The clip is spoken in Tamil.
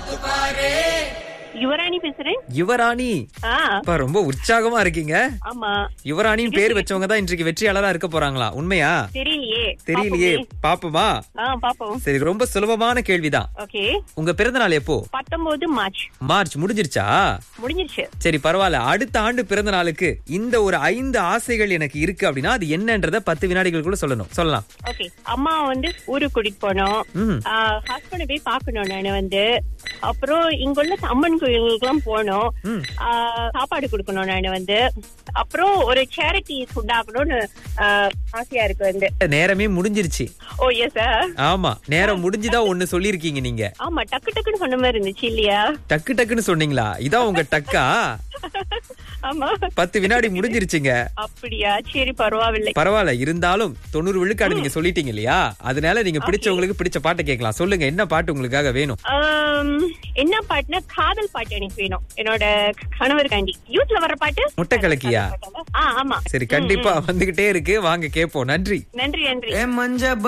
யுவராணி பேசுறேன். யுவராணி, ஆ, அப்பா ரொம்ப உற்சாகமா இருக்கீங்க. ஆமா. யுவராணின்னு பேர் வச்சவங்க தான் இன்றைக்கு வெற்றியாளரா இருக்க போறாங்களா? உண்மையா? தெரியலையே. தெரியலையே. பாப்போமா? பாப்போம். சரி, ரொம்ப சுலபமான கேள்விதான். ஓகே. உங்க பிறந்த நாள் எப்போ? 19 மார்ச் மார்ச் முடிஞ்சிருச்சா? முடிஞ்சிருச்சு. சரி, பரவாயில்ல. அடுத்த ஆண்டு பிறந்த நாளுக்கு இந்த ஒரு 5 ஆசைகள் எனக்கு இருக்கு அப்படின்னா அது என்னன்றத 10 வினாடிகளுக்குள்ள சொல்லலாம். ஓகே. அம்மா ஊருக்கு கூட்டிட்டு போனோம். ம். ஹஸ்பண்ட் போய் பாக்கணும். நானு அப்புறம் இங்குள்ள அம்மன் கோயிலுக்கு எல்லாம் போனோம். ம். சாப்பாடு கொடுக்கணும். நானு அப்புறம் ஒரு சேரிட்டி ஃபுட் ஆகணும்னு ஆசையா இருக்கு. நேரமே முடிஞ்சிருச்சு. ஓ எஸ் சார். ஆமா, நேரம் முடிஞ்சுதான் ஒண்ணு சொல்லிருக்கீங்க நீங்க. ஆமா, டக்கு டக்குன்னு சொன்ன மாதிரி இருந்துச்சு இல்லையா? டக்கு டக்குன்னு சொன்னீங்களா? இதான் உங்க டக்கா? ஆமா. 10 வினாடி முடிஞ்சிருச்சுங்க. அப்படியா? சரி, பரவாயில்லை. பரவாயில்ல. இருந்தாலும் 90 விழுக்காடு நீங்க சொல்லிட்டீங்க இல்லையா? அதனால நீங்க பிடிச்சவங்களுக்கு பிடிச்ச பாட்டை கேட்கலாம். சொல்லுங்க, என்ன பாட்டு உங்களுக்காக வேணும்? என்ன பாட்டுனா காதல் பாட்டு எனக்கு வேணும். என்னோட கணவர் காண்டி யூத்ல வர பாட்டு. முட்டை கலக்கியா? ஆமா. சரி, கண்டிப்பா வந்துகிட்டே இருக்கு. வாங்க கேப்போம். நன்றி. நன்றி.